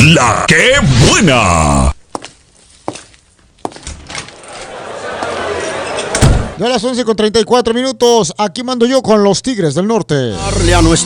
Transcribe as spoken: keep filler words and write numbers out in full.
La que buena. Ya a las once con treinta y cuatro minutos, aquí mando yo con los Tigres del Norte. Darle a nuestro